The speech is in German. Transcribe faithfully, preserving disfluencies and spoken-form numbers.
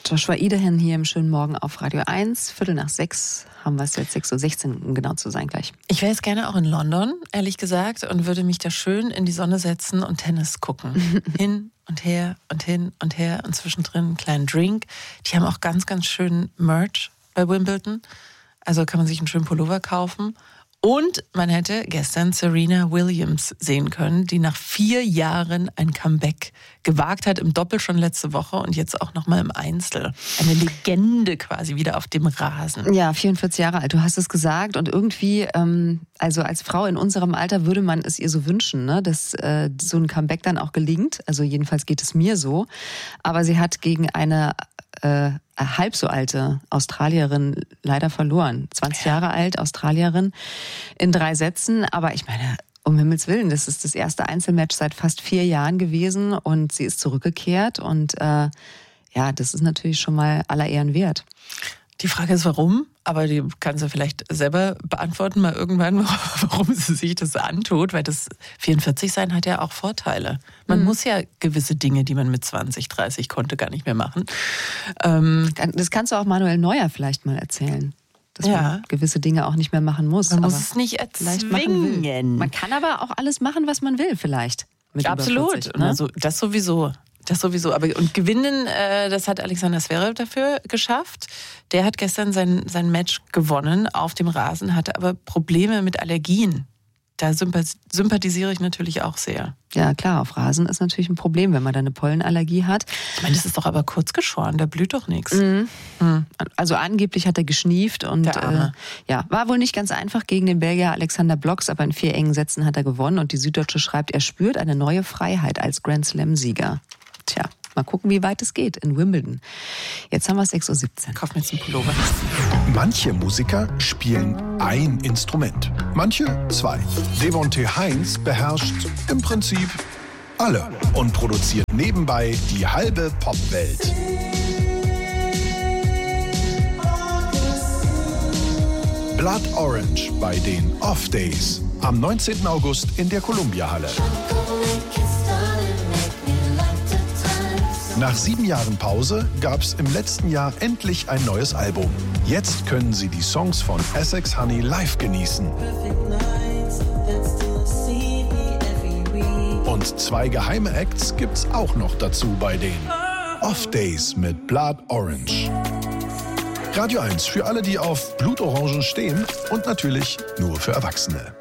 Joshua Idehan hier im schönen Morgen auf Radio eins. Viertel nach sechs haben wir es jetzt, sechs Uhr sechzehn, um genau zu sein gleich. Ich wäre jetzt gerne auch in London, ehrlich gesagt, und würde mich da schön in die Sonne setzen und Tennis gucken. Hin und her und hin und her und zwischendrin einen kleinen Drink. Die haben auch ganz, ganz schön Merch bei Wimbledon. Also kann man sich einen schönen Pullover kaufen. Und man hätte gestern Serena Williams sehen können, die nach vier Jahren ein Comeback gewagt hat, im Doppel schon letzte Woche und jetzt auch nochmal im Einzel. Eine Legende quasi wieder auf dem Rasen. Ja, vierundvierzig Jahre alt, du hast es gesagt. Und irgendwie, ähm, also als Frau in unserem Alter würde man es ihr so wünschen, ne, dass äh, so ein Comeback dann auch gelingt. Also jedenfalls geht es mir so. Aber sie hat gegen eine äh, halb so alte Australierin leider verloren. zwanzig Jahre alt, Australierin, in drei Sätzen. Aber ich meine, um Himmels Willen, das ist das erste Einzelmatch seit fast vier Jahren gewesen und sie ist zurückgekehrt. Und äh, ja, das ist natürlich schon mal aller Ehren wert. Die Frage ist, warum? Aber die kann sie vielleicht selber beantworten, mal irgendwann, warum sie sich das antut. Weil das vierundvierzig sein hat ja auch Vorteile. Man mhm. muss ja gewisse Dinge, die man mit zwanzig, dreißig konnte, gar nicht mehr machen. Ähm, das kannst du auch Manuel Neuer vielleicht mal erzählen. Dass ja. man gewisse Dinge auch nicht mehr machen muss. Man muss es nicht erzwingen. Man kann aber auch alles machen, was man will vielleicht. Mit Absolut. vierzig, ne? Also, das sowieso. Das sowieso. Aber und gewinnen, äh, das hat Alexander Zverev dafür geschafft. Der hat gestern sein, sein Match gewonnen auf dem Rasen, hatte aber Probleme mit Allergien. Da sympathisiere ich natürlich auch sehr. Ja klar, auf Rasen ist natürlich ein Problem, wenn man da eine Pollenallergie hat. Ich meine, das ist doch aber kurz geschoren, da blüht doch nichts. Mhm. Also angeblich hat er geschnieft und äh, ja, war wohl nicht ganz einfach gegen den Belgier Alexander Blocks, aber in vier engen Sätzen hat er gewonnen und die Süddeutsche schreibt, er spürt eine neue Freiheit als Grand Slam-Sieger. Tja, mal gucken, wie weit es geht in Wimbledon. Jetzt haben wir sechs Uhr siebzehn. Kauf mir jetzt einen Pullover. Manche Musiker spielen ein Instrument, manche zwei. Devonte Heinz beherrscht im Prinzip alle und produziert nebenbei die halbe Popwelt. Blood Orange bei den Off Days am neunzehnten August in der Columbia-Halle. Nach sieben Jahren Pause gab es im letzten Jahr endlich ein neues Album. Jetzt können Sie die Songs von Essex Honey live genießen. Und zwei geheime Acts gibt's auch noch dazu bei den Off Days mit Blood Orange. Radio eins für alle, die auf Blutorangen stehen und natürlich nur für Erwachsene.